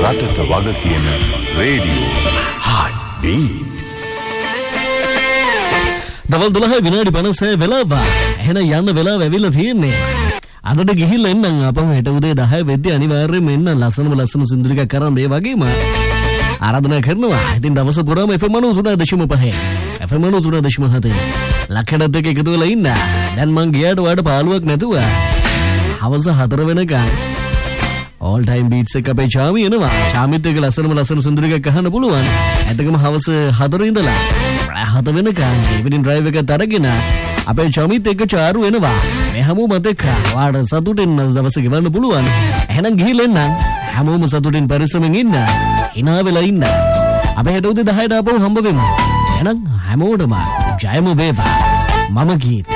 රටට වග කියන රේඩියෝ හાર્ට් බීට්. දවල් 12 විනාඩි 56 වෙලාව. එහෙනම් යන්න වෙලාව ඇවිල්ලා තියෙන්නේ. අදට ගිහිල්ලා එන්නම් අපහු හෙට උදේ 10 වෙද්දී අනිවාර්යයෙන්ම එන්න ලස්සන සින්දුරිකක් කරන් මේ වගේම ආරාධනා කරනවා. ඉතින් දවස පුරාම FM 93.5 FM 93.7 ලක්ෂණත් එක්ක එකතු වෙලා ඉන්න. දැන් මං ගියාට ඔයාලට පාළුවක් නැතුව හවස 4 වෙනකන් all time beats එක අපේ චාමි එනවා. චාමිත් එක්ක ලස්සන සින්දුරිකක් අහන්න පුළුවන්. එතකම හවස 4 ඉඳලා 7 වෙනකන් ඉවිනින් ඩ්‍රයිව් එකත් අරගෙන අපේ චාමිත් එක්ක චාරු එනවා. මේ හැමෝම එක්ක ඔයාලට සතුටින් දවස ගෙවන්න පුළුවන්. එහෙනම් ගිහිල්ලා එන්න. හැමෝම සතුටින් පරිස්සමෙන් ඉන්න. hina වෙලා ඉන්න. අපි හෙට උදේ 10ට ආපහු හම්බ වෙමු. එහෙනම් හැමෝටම ජයම වේවා. මම ගීත්